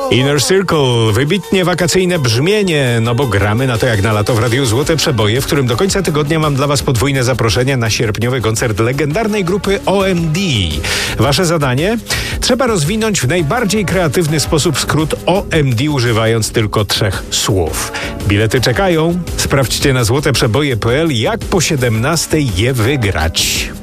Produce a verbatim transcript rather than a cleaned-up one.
Inner Circle, wybitnie wakacyjne brzmienie, no bo gramy na to jak na lato w Radiu Złote Przeboje, w którym do końca tygodnia mam dla Was podwójne zaproszenie na sierpniowy koncert legendarnej grupy O M D. Wasze zadanie? Trzeba rozwinąć w najbardziej kreatywny sposób skrót O M D, używając tylko trzech słów. Bilety czekają. Sprawdźcie na złoteprzeboje kropka p l, jak po siedemnastej je wygrać.